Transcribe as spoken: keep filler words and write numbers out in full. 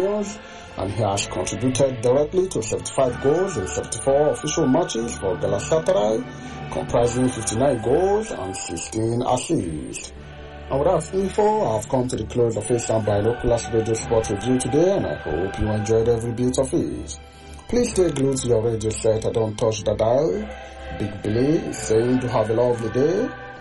years, and he has contributed directly to seventy-five goals in seventy-four official matches for Galatasaray, comprising fifty-nine goals and sixteen assists. And with that info, I've come to the close of Eastern Binoculars Radio Sport Review today, and I hope you enjoyed every bit of it. Please stay glued to your radio set and don't touch the dial. Big Billy is saying to have a lovely day.